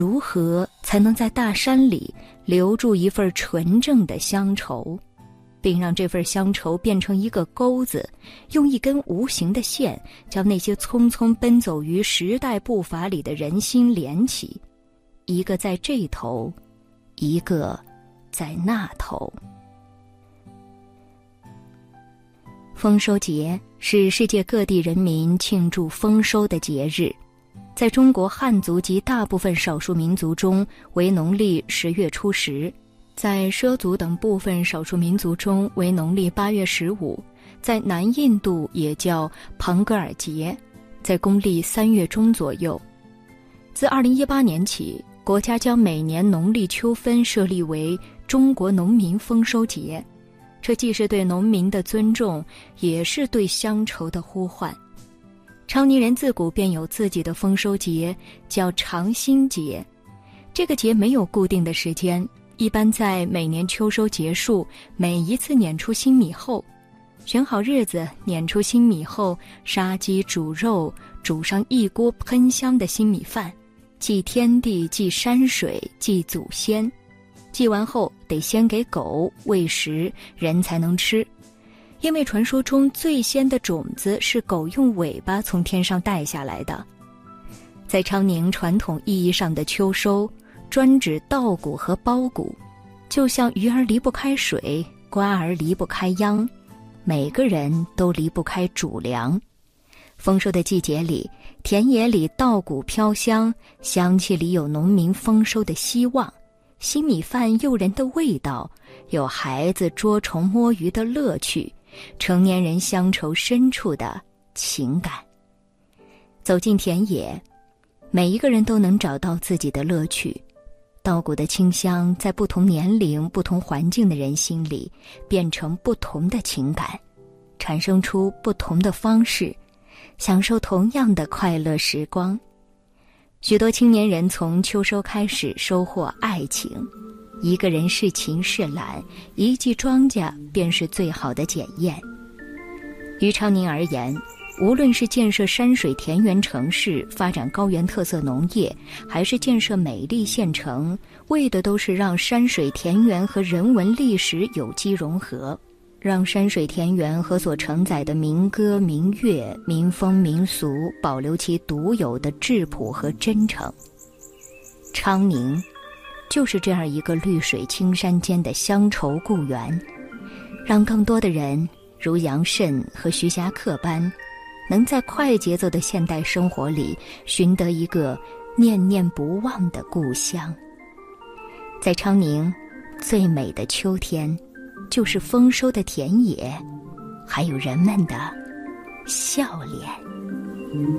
如何才能在大山里留住一份纯正的乡愁，并让这份乡愁变成一个钩子，用一根无形的线将那些匆匆奔走于时代步伐里的人心连起，一个在这头，一个在那头。丰收节是世界各地人民庆祝丰收的节日，在中国汉族及大部分少数民族中为农历10月初10，在畲族等部分少数民族中为农历8月15，在南印度也叫庞格尔节，在公历3月中左右。自2018年起，国家将每年农历秋分设立为中国农民丰收节，这既是对农民的尊重，也是对乡愁的呼唤。昌宁人自古便有自己的丰收节，叫长新节。这个节没有固定的时间，一般在每年秋收结束，每一次碾出新米后，选好日子碾出新米后，杀鸡煮肉，煮上一锅喷香的新米饭，祭天地，祭山水，祭祖先。祭完后得先给狗喂食，人才能吃。因为传说中最先的种子是狗用尾巴从天上带下来的。在昌宁传统意义上的秋收，专指稻谷和苞谷，就像鱼儿离不开水，瓜儿离不开秧，每个人都离不开主粮。丰收的季节里，田野里稻谷飘香，香气里有农民丰收的希望，新米饭诱人的味道，有孩子捉虫摸鱼的乐趣，成年人乡愁深处的情感。走进田野，每一个人都能找到自己的乐趣。稻谷的清香在不同年龄、不同环境的人心里变成不同的情感，产生出不同的方式，享受同样的快乐时光。许多青年人从秋收开始收获爱情，一个人是勤是懒，一季庄稼便是最好的检验。于昌宁而言，无论是建设山水田园城市，发展高原特色农业，还是建设美丽县城，为的都是让山水田园和人文历史有机融合，让山水田园和所承载的民歌民乐民风民俗保留其独有的质朴和真诚。昌宁就是这样一个绿水青山间的乡愁故园，让更多的人如杨慎和徐霞客般，能在快节奏的现代生活里寻得一个念念不忘的故乡。在昌宁，最美的秋天就是丰收的田野，还有人们的笑脸。